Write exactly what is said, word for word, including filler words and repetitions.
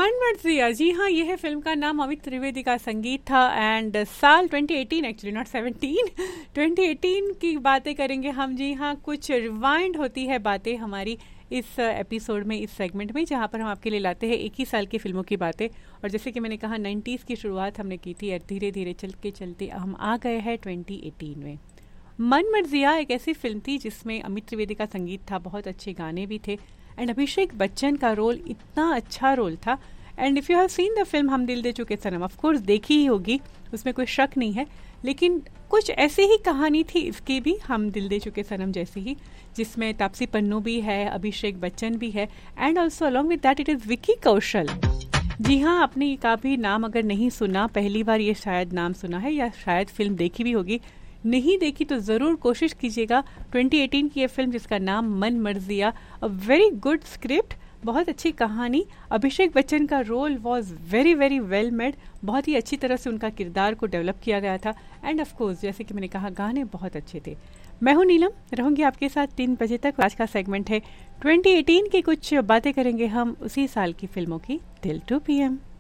मन मर्जिया, जी हाँ, ये है फिल्म का नाम। अमित त्रिवेदी का संगीत था एंड साल twenty eighteen, actually not seventeen, twenty eighteen की बातें करेंगे हम। जी हाँ, कुछ रिवाइंड होती है बातें हमारी इस एपिसोड में, इस सेगमेंट में, जहाँ पर हम आपके लिए लाते हैं एक ही साल की फिल्मों की बातें। और जैसे कि मैंने कहा, नाइन्टीज़ की शुरुआत हमने की थी और धीरे धीरे चल के चलते हम आ गए हैं ट्वेंटी एटीन में। मन मर्जिया एक ऐसी फिल्म थी जिसमें अमित त्रिवेदी का संगीत था, बहुत अच्छे गाने भी थे एंड अभिषेक बच्चन का रोल इतना अच्छा रोल था। And if you have seen the film हम दिल दे चुके सनम, ऑफ कोर्स देखी ही होगी, उसमें कोई शक नहीं है, लेकिन कुछ ऐसी ही कहानी थी इसकी भी, हम दिल दे चुके सनम जैसी ही, जिसमें तापसी पन्नू भी है, अभिषेक बच्चन भी है and also along with that it is Vicky Kaushal. जी हाँ, आपने का भी नाम अगर नहीं सुना, पहली बार ये शायद नाम सुना है या शायद फिल्म देखी भी होगी, नहीं देखी तो ज़रूर कोशिश कीजिएगा। ट्वेंटी एटीन की ये फिल्म जिसका नाम मन मर्जिया, अ वेरी गुड स्क्रिप्ट, बहुत अच्छी कहानी। अभिषेक बच्चन का role was very very well made, बहुत ही अच्छी तरह से उनका किरदार को डेवलप किया गया था एंड ऑफ कोर्स जैसे कि मैंने कहा, गाने बहुत अच्छे थे। मैं हूँ नीलम, रहूँगी आपके साथ तीन बजे तक। आज का सेगमेंट है ट्वेंटी एटीन की, कुछ बातें करेंगे हम उसी साल की फिल्मों की, टिल टू पी एम।